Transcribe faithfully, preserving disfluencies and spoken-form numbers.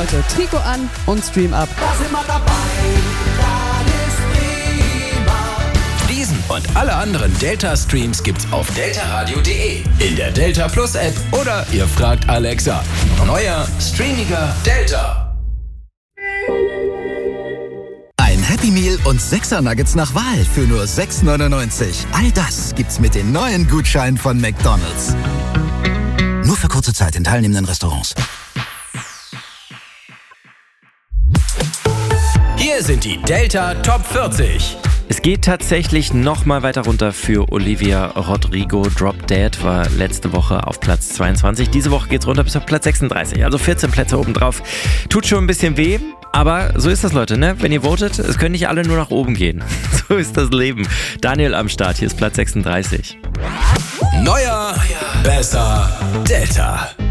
Leute, Trikot an und Stream ab. Da sind wir dabei, Diesen und alle anderen Delta-Streams gibt's auf deltaradio punkt de, in der Delta Plus App oder ihr fragt Alexa. Neuer, streamiger Delta. Ein Happy Meal und sechser Nuggets nach Wahl für nur sechs neunundneunzig. All das gibt's mit den neuen Gutscheinen von McDonald's. Nur für kurze Zeit in teilnehmenden Restaurants. Hier sind die Delta Top vierzig. Es geht tatsächlich noch mal weiter runter für Olivia Rodrigo. Drop Dead war letzte Woche auf Platz zweiundzwanzig. Diese Woche geht's runter bis auf Platz sechsunddreißig. Also vierzehn Plätze obendrauf. Tut schon ein bisschen weh, aber so ist das, Leute, ne? Wenn ihr votet, es können nicht alle nur nach oben gehen. So ist das Leben. Daniel am Start, hier ist Platz sechsunddreißig. Neuer, besser, Delta.